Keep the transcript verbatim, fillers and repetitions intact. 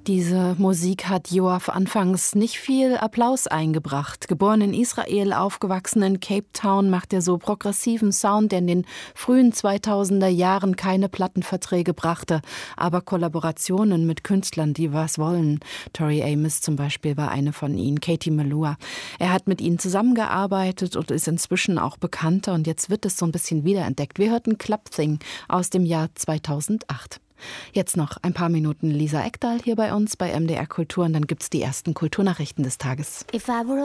Diese Musik hat Yoav anfangs nicht viel Applaus eingebracht. Geboren in Israel, aufgewachsen in Cape Town, macht er so progressiven Sound, der in den frühen zweitausender Jahren keine Plattenverträge brachte, aber Kollaborationen mit Künstlern, die was wollen. Tori Amos zum Beispiel war eine von ihnen, Katie Melua. Er hat mit ihnen zusammengearbeitet und ist inzwischen auch bekannter und jetzt wird es so ein bisschen wiederentdeckt. Wir hörten Club Thing aus dem Jahr zweitausendacht. Jetzt noch ein paar Minuten Lisa Ekdahl hier bei uns bei M D R Kultur und dann gibt's die ersten Kulturnachrichten des Tages.